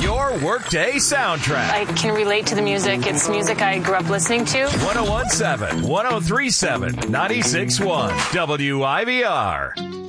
Your workday soundtrack. I can relate to the music. It's music I grew up listening to. 1017, 1037, 96.1, WIVR.